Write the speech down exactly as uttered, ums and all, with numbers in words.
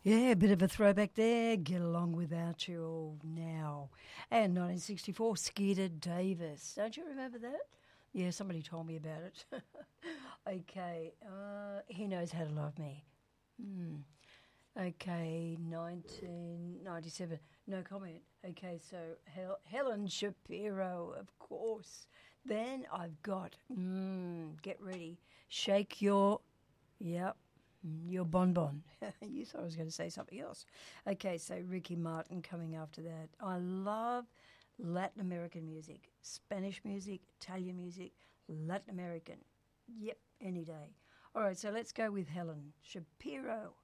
Yeah, a bit of a throwback there. Get Along Without You All Now. And nineteen sixty-four, Skeeter Davis. Don't you remember that? Yeah, somebody told me about it. Okay, uh, He Knows How to Love Me. Hmm. Okay, nineteen ninety-seven. No comment. Okay, so Hel- Helen Shapiro, of course. Then I've got, mm, get ready, Shake Your, yep, mm, Your Bonbon. You thought I was going to say something else. Okay, so Ricky Martin coming after that. I love Latin American music, Spanish music, Italian music, Latin American. Yep, any day. All right, so let's go with Helen Shapiro.